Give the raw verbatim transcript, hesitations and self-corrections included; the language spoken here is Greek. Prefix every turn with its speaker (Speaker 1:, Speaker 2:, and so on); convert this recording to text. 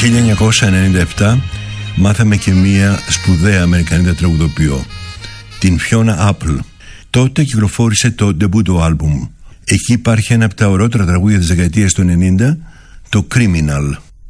Speaker 1: χίλια εννιακόσια ενενήντα επτά μάθαμε και μία σπουδαία Αμερικανίδα τραγουδοποιό, την Fiona Apple. Τότε κυκλοφόρησε το debut του άλμπουμ. Εκεί υπάρχει ένα από τα ωραιότερα τραγούδια της δεκαετίας του ενενήντα, το Criminal.